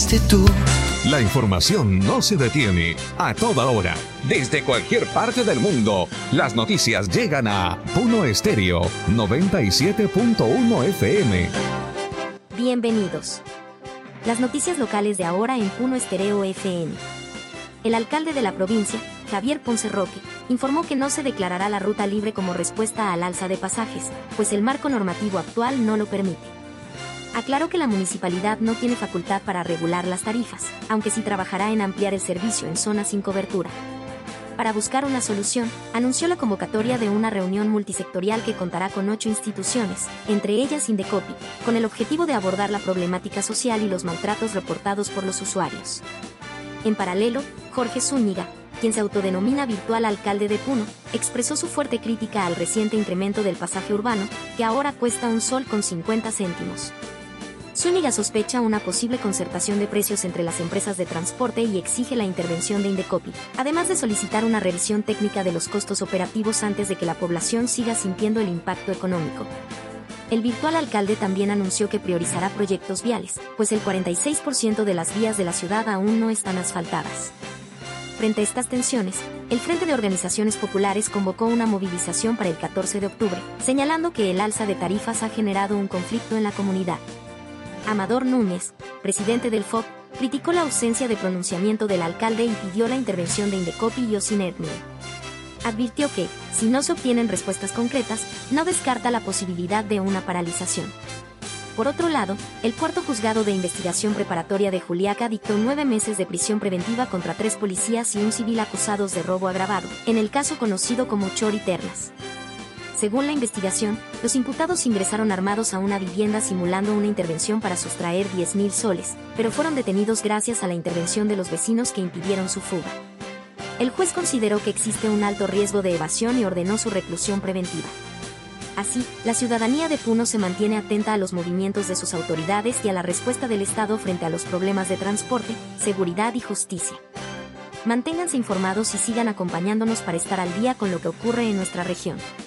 fuiste tú. La información no se detiene a toda hora. Desde cualquier parte del mundo, las noticias llegan a Puno Estéreo 97.1 FM. Bienvenidos. Las noticias locales de ahora en Puno Estéreo FM. El alcalde de la provincia, Javier Ponce Roque, informó que no se declarará la ruta libre como respuesta al alza de pasajes, pues el marco normativo actual no lo permite. Aclaró que la municipalidad no tiene facultad para regular las tarifas, aunque sí trabajará en ampliar el servicio en zonas sin cobertura. Para buscar una solución, anunció la convocatoria de una reunión multisectorial que contará con 8 instituciones, entre ellas Indecopi, con el objetivo de abordar la problemática social y los maltratos reportados por los usuarios. En paralelo, Jorge Zúñiga, quien se autodenomina virtual alcalde de Puno, expresó su fuerte crítica al reciente incremento del pasaje urbano, que ahora cuesta $1.50. Zúñiga sospecha una posible concertación de precios entre las empresas de transporte y exige la intervención de Indecopi, además de solicitar una revisión técnica de los costos operativos antes de que la población siga sintiendo el impacto económico. El virtual alcalde también anunció que priorizará proyectos viales, pues el 46% de las vías de la ciudad aún no están asfaltadas. Frente a estas tensiones, el Frente de Organizaciones Populares convocó una movilización para el 14 de octubre, señalando que el alza de tarifas ha generado un conflicto en la comunidad. Amador Núñez, presidente del FOP, criticó la ausencia de pronunciamiento del alcalde y pidió la intervención de Indecopi y Ocinetmi. Advirtió que, si no se obtienen respuestas concretas, no descarta la posibilidad de una paralización. Por otro lado, el cuarto juzgado de investigación preparatoria de Juliaca dictó 9 meses de prisión preventiva contra 3 policías y un civil acusados de robo agravado, en el caso conocido como Chori Ternas. Según la investigación, los imputados ingresaron armados a una vivienda simulando una intervención para sustraer 10.000 soles, pero fueron detenidos gracias a la intervención de los vecinos que impidieron su fuga. El juez consideró que existe un alto riesgo de evasión y ordenó su reclusión preventiva. Así, la ciudadanía de Puno se mantiene atenta a los movimientos de sus autoridades y a la respuesta del Estado frente a los problemas de transporte, seguridad y justicia. Manténganse informados y sigan acompañándonos para estar al día con lo que ocurre en nuestra región.